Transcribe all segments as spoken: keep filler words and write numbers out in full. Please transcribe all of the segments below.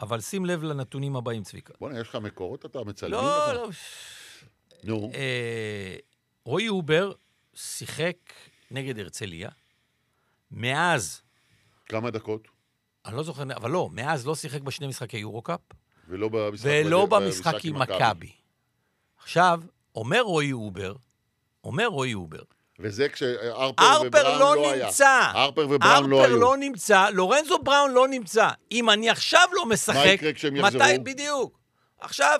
אבל שים לב לנתונים הבאים, צביקה. בוא'נה, יש לך מקורות, אתה מצלמים לא, לך? לא. נו. אה, רועי אובר שיחק נגד הרצליה, מאז, כמה דקות? אני לא זוכר, אבל לא, מאז לא שיחק בשני משחקי יורו-קאפ, ולא במשחק, ולא בד... במשחק עם מכבי. עכשיו, אומר רועי אובר, אומר רועי אובר, וזה כשהרפר ובראון לא, לא היה. נמצא. הרפר ובראון לא היו. הרפר לא נמצא, לורנזו בראון לא נמצא. אם אני עכשיו לא משחק... מה יקרה כשהם יחזרו? מתי, בדיוק. עכשיו,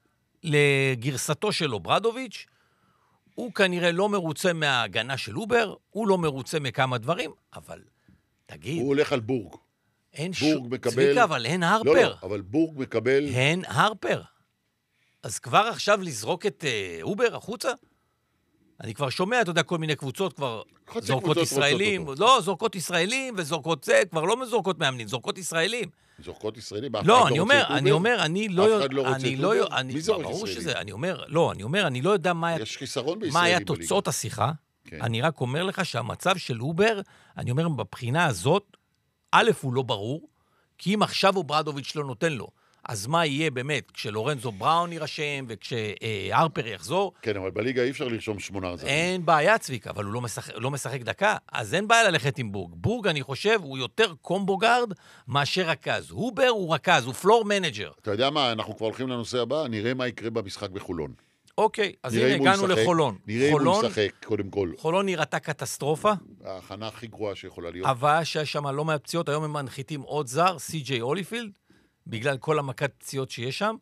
לגרסתו שלו, ברדוביץ', הוא כנראה לא מרוצה מההגנה של אובר, הוא לא מרוצה מכמה דברים, אבל תגיד... הוא הולך על בורג. אין בורג מקבל... צביקה, אבל אין הרפר. לא, לא, אבל בורג מקבל... אין הרפר. אז כבר עכשיו לזרוק את uh, אובר החוצה? אני כבר שומע, אתה יודע, כל מיני קבוצות כבר זורקות ישראלים. לא, זורקות ישראלים וזורקות זה, כבר לא מזורקות מאמנים, זורקות ישראלים. זורקות ישראלים? לא, אני אומר, אני אומר, אני לא... אף אחד לא רוצה את אובר? מי זורק ברור ישראלים? שזה, אני אומר, לא, אני אומר, אני לא יודע מה... יש חיסרון בישראלים מה היה בליגה. תוצאות השיחה. כן. אני רק אומר לך שהמצב של אובר, אני אומר, בבחינה הזאת, א' הוא לא ברור, כי אם עכשיו ברדוביץ' לא נותן לו, אז מה יהיה באמת כשלורנזו בראון יירשם וכשהרפר יחזור? כן, אבל בליגה אי אפשר לרשום שמונה זרים. אין בעיה, צביקה, אבל הוא לא משחק, לא משחק דקה, אז אין בעיה ללכת עם בורג. בורג, אני חושב, הוא יותר קומבו גארד מאשר רכז. הובר הוא רכז, הוא פלור מנג'ר. אתה יודע מה, אנחנו כבר הולכים לנושא הבא, נראה מה יקרה במשחק בחולון. אוקיי, אז הנה הגענו לחולון. נראה אם הוא ישחק, קודם כל. חולון נראתה קטסטרופה. ההכנה הכי גרועה שיכולה להיות. הבאה שיש שם לא מהפציעות, היום הם מנחיתים עוד זר, סי.ג'יי הוליפילד, בגלל כל המכת פציעות שיש שם.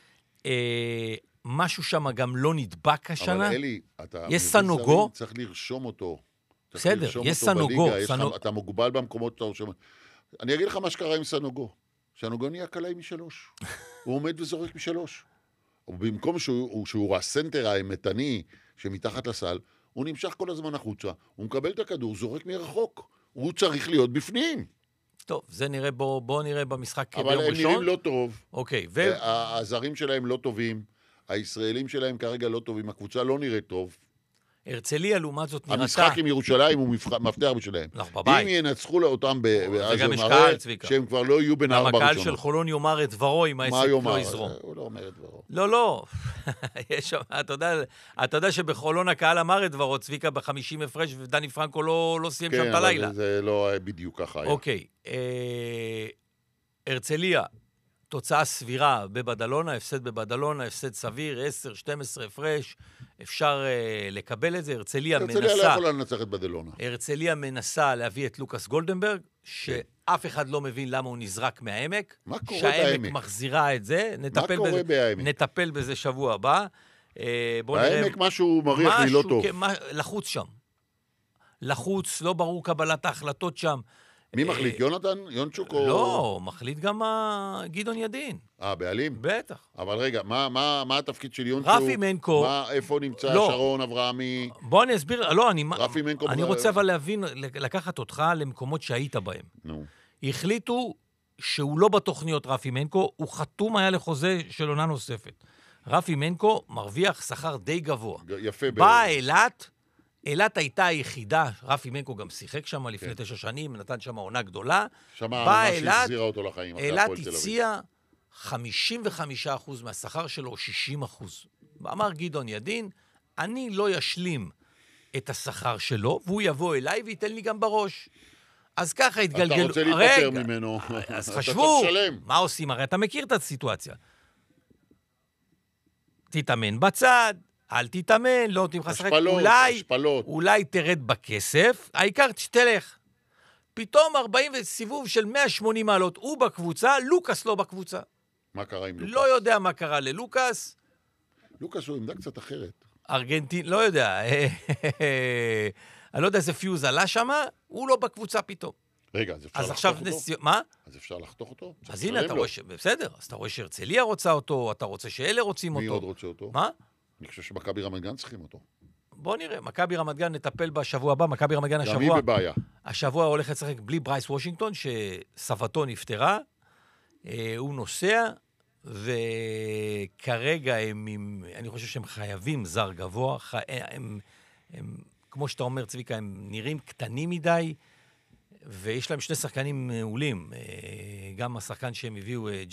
אה, משהו שם גם לא נדבק השנה. אבל אלי, אתה... יש סנוגו. צריך לרשום אותו. בסדר, יש סנוגו. סנוג... אתה מוגבל במקומות שאתה רושם. אני אגיד לך מה שקרה עם סנוגו. סנוגו נהיה קלעי משלוש. הוא עומד וזורק משלוש. ובמקום שהוא, שהוא הסנטר האמתני שמתחת לסל, הוא נמשך כל הזמן החוצה. הוא מקבל את הכדור, זורק מרחוק. הוא צריך להיות בפנים. טוב, זה נראה, בוא, בוא נראה במשחק ביום ראשון. אבל הם נראים לא טוב. אוקיי, ו... הזרים שלהם לא טובים, הישראלים שלהם כרגע לא טובים, הקבוצה לא נראית טוב. הרצליה, לעומת זאת, נראתה... המשחק עם ירושלים הוא מפתח בשלהם. אנחנו בבית. אם ינצחו אותם זה גם משקל, צביקה. שהם כבר לא יהיו בין ארבע ראשונות. והמקהל של חולון יאמר את דברו, אם העסק לא יזרום. הוא לא אומר את דברו. לא, לא. אתה יודע, אתה יודע שבחולון הקהל אמר את דברו, צביקה ב-חמישים הפרש, ודני פרנקו לא, לא סיים שם את הלילה. כן, זה לא בדיוק ככה היה. אוקיי. הרצליה, תוצאה סבירה בבדלונה, הפסד בבדלונה, הפסד סביר, עשר שתים עשרה הפרש, אפשר uh, לקבל את זה. הרצליה מנסה... הרצליה לא יכולה לנצח את בדלונה. הרצליה מנסה להביא את לוקאס גולדנברג, שאף אחד לא מבין למה הוא נזרק מהעמק. מה קורה שהעמק בעמק? מחזירה את זה. מה קורה בזה, בעמק? נטפל בזה שבוע הבא. Uh, בעמק משהו מריח לי לא טוב. מה, לחוץ שם. לחוץ, לא ברור קבלת ההחלטות שם. מי מחליט? יונתן? יונצ'וק או... לא, מחליט גם גדעון ידין. אה, בעלים? בטח. אבל רגע, מה, מה, מה התפקיד של יונצ'וק? רפי מנקו. מה, איפה נמצא לא. שרון אברהמי? בוא אני אסביר, לא, אני... רפי מנקו... אני רוצה אבל להבין, לקחת אותך למקומות שהיית בהם. נו. החליטו שהוא לא בתוכניות רפי מנקו, הוא חתום היה לחוזה של עונה נוספת. רפי מנקו מרוויח שכר די גבוה. יפה. באה אילת, אילת הייתה היחידה, רפי מנקו גם שיחק שם לפני כן. תשע שנים, נתן שם עונה גדולה. באה אילת, אותו לחיים, אילת הציעה חמישים וחמישה אחוז מהשכר שלו, שישים אחוז. אמר גדעון ידין, אני לא ישלים את השכר שלו, והוא יבוא אליי וייתן לי גם בראש. אז ככה התגלגלו... אתה רוצה להיפטר ממנו. אז חשבו, מה עושים? הרי אתה מכיר את הסיטואציה. תתאמן בצד, אל תתאמן, לא תמך לשחק, אולי, אולי תרד בכסף, העיקר שתלך. פתאום ארבעים סיבוב של מאה ושמונים מעלות, הוא בקבוצה, לוקאס לא בקבוצה. מה קרה עם לוקאס? לא יודע מה קרה ללוקאס. לוקאס הוא עמדה קצת אחרת. ארגנטין, לא יודע. אני לא יודע איזה פיוז עלה שם, הוא לא בקבוצה פתאום. רגע, אז אפשר אז לחתוך אותו? נס... מה? אז אפשר לחתוך אותו? אז הנה, אתה רואה ש... בסדר, אז אתה רואה שהרצליה רוצה אותו, אתה רוצה שאלה רוצים מי אותו. מי עוד רוצה אותו? מה? אני חושב שמכבי רמת גן צריכים אותו. בוא נראה, מכבי רמת גן נטפל בשבוע הבא, מכבי רמת גן השבוע... גם היא בבעיה. השבוע הולך לשחק בלי ברייס וושינגטון, שסבתו נפטרה, הוא נוסע, וכרגע הם, הם, אני חושב שהם חייבים זר גבוה, הם, הם, כמו שאתה אומר, צביקה, הם נראים קטנים מדי, ויש להם שני שחקנים מעולים, גם השחקן שהם הביאו,